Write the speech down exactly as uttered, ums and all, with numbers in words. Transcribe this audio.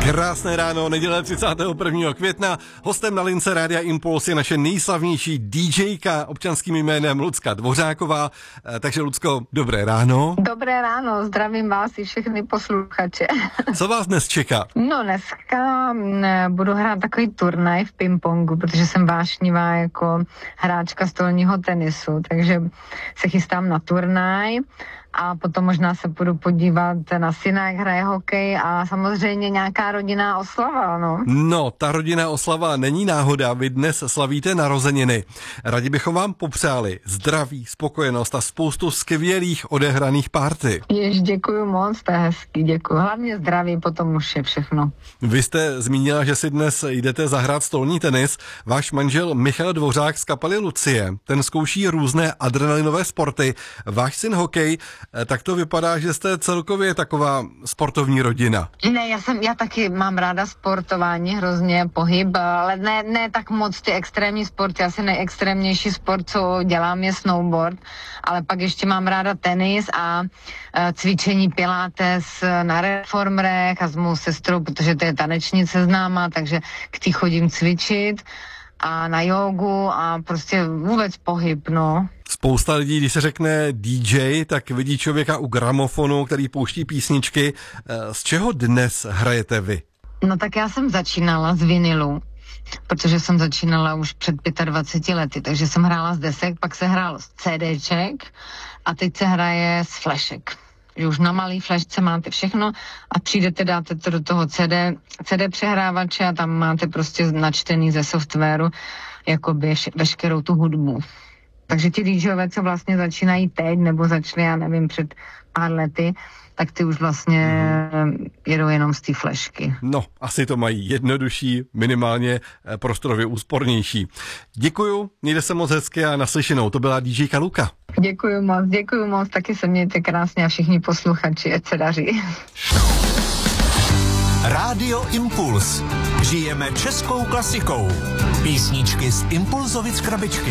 Krásné ráno, neděle třicátého prvního května. Hostem na lince Rádia Impuls je naše nejslavnější DJka občanským jménem Lucka Dvořáková. Takže Lucko, dobré ráno. Dobré ráno, zdravím vás i všechny posluchače. Co vás dnes čeká? No dneska budu hrát takový turnaj v pingpongu, protože jsem vášnivá jako hráčka stolního tenisu, takže se chystám na turnaj. A potom možná se půjdu podívat na syna, jak hraje hokej a samozřejmě nějaká rodinná oslava, no. No, ta rodinná oslava není náhoda, vy dnes slavíte narozeniny. Rádi bychom vám popřáli zdraví, spokojenost a spoustu skvělých odehraných party. Jež děkuju moc, to je hezký, děkuju. Hlavně zdraví, potom už je všechno. Vy jste zmínila, že si dnes jdete zahrát stolní tenis. Váš manžel Michal Dvořák z kapely Lucie, ten zkouší různé adrenalinové sporty. Váš syn hokej, tak to vypadá, že jste celkově taková sportovní rodina. Ne, já jsem, já taky mám ráda sportování, hrozně pohyb, ale ne, ne tak moc ty extrémní sporty, asi nejextrémnější sport, co dělám, je snowboard, ale pak ještě mám ráda tenis a uh, cvičení pilates na reformerech a s mou sestrou, protože to je tanečnice známá, takže k tý chodím cvičit a na jogu a prostě vůbec pohyb, no. Spousta lidí, když se řekne D J, tak vidí člověka u gramofonu, který pouští písničky. Z čeho dnes hrajete vy? No tak já jsem začínala z vinilu, protože jsem začínala už před dvaceti pěti lety, takže jsem hrála z desek, pak se hrálo z CDček a teď se hraje z flešek. Že už na malý flešce máte všechno a přijdete, dáte to do toho C D, C D přehrávače a tam máte prostě načtený ze softwaru jakoby veškerou tu hudbu. Takže ti DJové, co vlastně začínají teď, nebo začali, já nevím, před pár lety, tak ty už vlastně mm. jedou jenom z té flešky. No, asi to mají jednodušší, minimálně prostorově úspornější. Děkuju, mějte se moc hezky a naslyšenou. To byla DJka Luka. Děkuju moc, děkuju moc, taky se mějte krásně a všichni posluchači, ať se daří. Rádio Impuls. Žijeme českou klasikou. Písničky z Impulzovic krabičky.